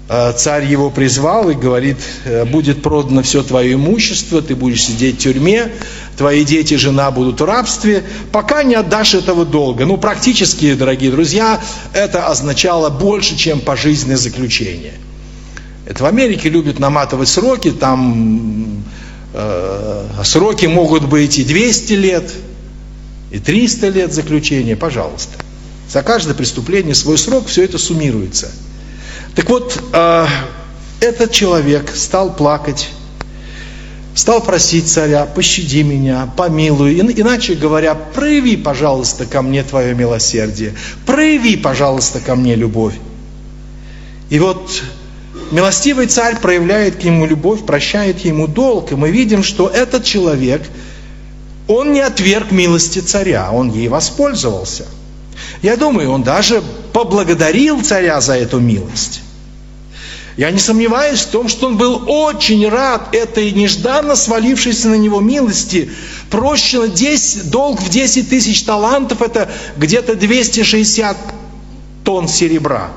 царь его призвал и говорит: будет продано все твое имущество, ты будешь сидеть в тюрьме, твои дети, жена будут в рабстве, пока не отдашь этого долга. Ну, практически, дорогие друзья, это означало больше, чем пожизненное заключение. Это в Америке любят наматывать сроки, там сроки могут быть и 200 лет, и 300 лет заключения, пожалуйста. За каждое преступление свой срок, все это суммируется. Так вот, этот человек стал плакать, стал просить царя: пощади меня, помилуй, иначе говоря, прояви, пожалуйста, ко мне твое милосердие, прояви, пожалуйста, ко мне любовь. И вот милостивый царь проявляет к нему любовь, прощает ему долг, и мы видим, что этот человек, он не отверг милости царя, он ей воспользовался. Я думаю, он даже поблагодарил царя за эту милость. Я не сомневаюсь в том, что он был очень рад этой нежданно свалившейся на него милости. Прощено долг в 10 тысяч талантов, это где-то 260 тонн серебра.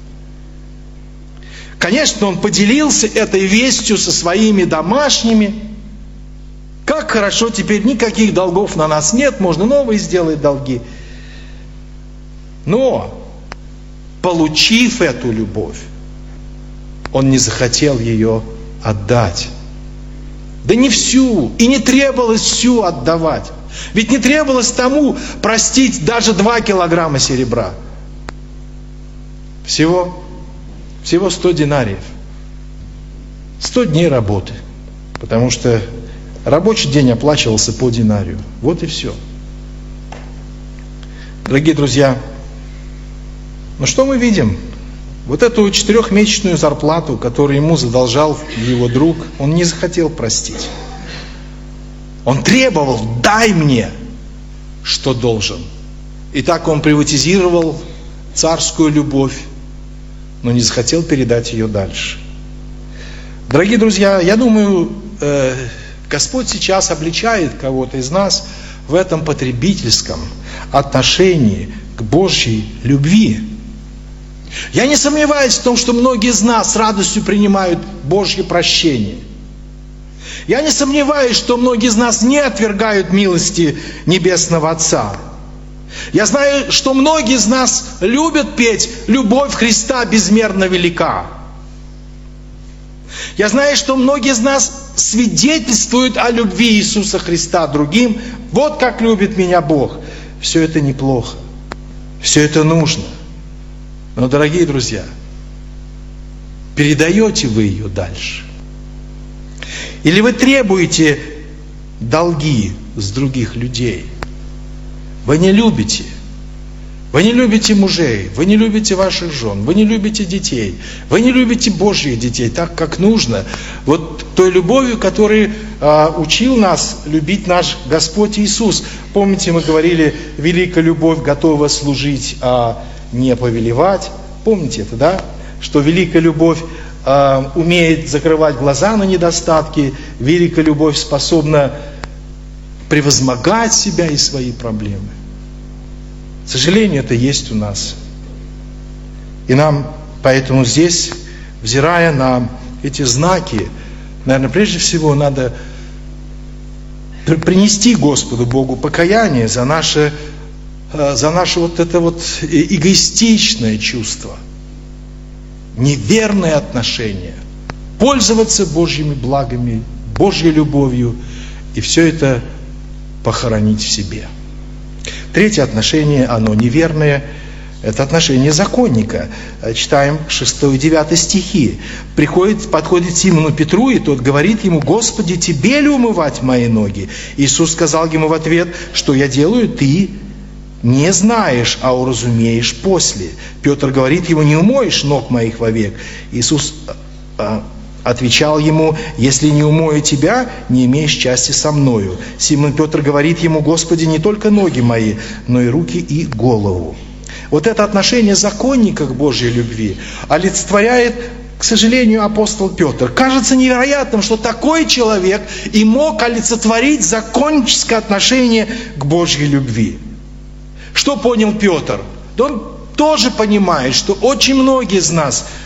Конечно, он поделился этой вестью со своими домашними. Как хорошо, теперь никаких долгов на нас нет, можно новые сделать долги. Но, получив эту любовь, он не захотел ее отдать. Да не всю, и не требовалось всю отдавать. Ведь не требовалось тому простить даже 2 килограмма серебра. Всего 100 динариев. 100 дней работы. Потому что рабочий день оплачивался по динарию. Вот и все. Дорогие друзья, ну что мы видим? Вот эту 4-месячную зарплату, которую ему задолжал его друг, он не захотел простить. Он требовал: дай мне, что должен. И так он приватизировал царскую любовь, но не захотел передать ее дальше. Дорогие друзья, я думаю, Господь сейчас обличает кого-то из нас в этом потребительском отношении к Божьей любви. Я не сомневаюсь в том, что многие из нас с радостью принимают Божье прощение. Я не сомневаюсь, что многие из нас не отвергают милости Небесного Отца. Я знаю, что многие из нас любят петь «Любовь Христа безмерно велика». Я знаю, что многие из нас свидетельствуют о любви Иисуса Христа другим. Вот как любит меня Бог. Все это неплохо. Все это нужно. Но, дорогие друзья, передаете вы ее дальше? Или вы требуете долги с других людей? Вы не любите. Вы не любите мужей, вы не любите ваших жен, вы не любите детей, вы не любите Божьих детей так, как нужно. Вот той любовью, которой учил нас любить наш Господь Иисус. Помните, мы говорили: великая любовь готова служить, а не повелевать. Помните это, да? Что великая любовь умеет закрывать глаза на недостатки, великая любовь способна превозмогать себя и свои проблемы. К сожалению, это есть у нас. И нам поэтому здесь, взирая на эти знаки, наверное, прежде всего надо принести Господу Богу покаяние за наше вот это вот эгоистичное чувство, неверное отношение, пользоваться Божьими благами, Божьей любовью и все это похоронить в себе. Третье отношение, оно неверное, это отношение законника. Читаем 6 и 9 стихи. Подходит Симону Петру, и тот говорит ему: «Господи, тебе ли умывать мои ноги?» Иисус сказал ему в ответ: «Что я делаю, ты не знаешь, а уразумеешь после». Петр говорит ему: «Не умоешь ног моих вовек». Иисус отвечал ему: «Если не умою тебя, не имеешь части со мною». Симон Петр говорит ему: «Господи, не только ноги мои, но и руки и голову». Вот это отношение законника к Божьей любви олицетворяет, к сожалению, апостол Петр. Кажется невероятным, что такой человек и мог олицетворить законническое отношение к Божьей любви. Что понял Петр? Да он тоже понимает, что очень многие из нас